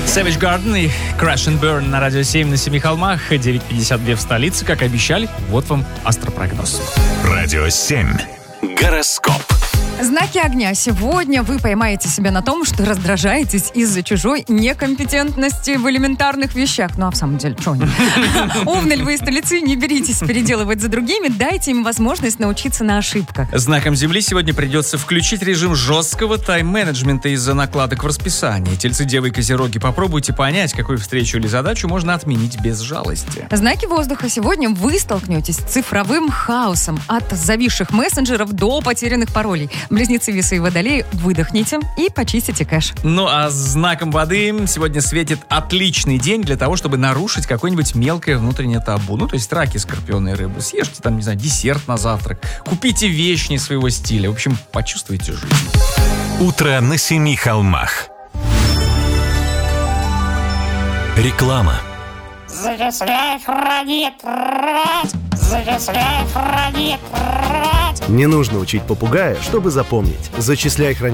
Savage Garden и Crash and Burn на радио 7 на Семи холмах. 9:52 в столице, как обещали. Вот вам астропрогноз. Радио 7. Гороскоп. Знаки огня. Сегодня вы поймаете себя на том, что раздражаетесь из-за чужой некомпетентности в элементарных вещах. Ну а в самом деле, что они? Овны, львы и стрельцы, не беритесь переделывать за другими, дайте им возможность научиться на ошибках. Знаком Земли сегодня придется включить режим жесткого тайм-менеджмента из-за накладок в расписании. Тельцы, девы и козероги, попробуйте понять, какую встречу или задачу можно отменить без жалости. Знаки воздуха. Сегодня вы столкнетесь с цифровым хаосом. От зависших мессенджеров до потерянных паролей. Близнецы, весы и водолеи, выдохните и почистите кэш. Ну а знаком воды сегодня светит отличный день для того, чтобы нарушить какое-нибудь мелкое внутреннее табу. Ну, то есть раки, скорпионы и рыбы. Съешьте там, не знаю, десерт на завтрак. Купите вещь не своего стиля. В общем, почувствуйте жизнь. Утро на Семи холмах. Реклама. Зачисляй, храни, трать! Зачисляй, храни, трать! Не нужно учить попугая, чтобы запомнить. Зачисляй, храни,